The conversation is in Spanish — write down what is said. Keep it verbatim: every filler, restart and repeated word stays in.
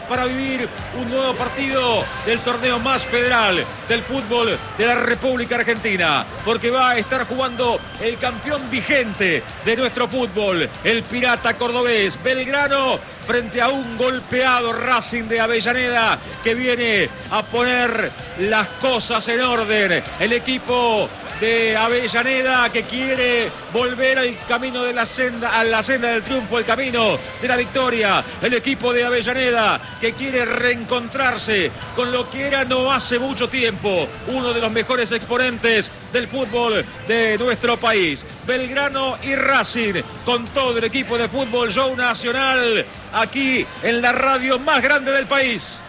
para vivir un nuevo partido del torneo más federal del fútbol de la República Argentina, porque va a estar jugando el campeón vigente de nuestro fútbol, el Pirata Cordobés, Belgrano, frente a un golpeado Racing de Avellaneda que viene a poner las cosas en orden. El equipo de Avellaneda que quiere volver al camino de la senda, a la senda del triunfo, el camino de la victoria. El equipo de Avellaneda que quiere reencontrarse con lo que era no hace mucho tiempo uno de los mejores exponentes del fútbol de nuestro país. Belgrano y Racing con todo el equipo de fútbol, show nacional aquí en la radio más grande del país.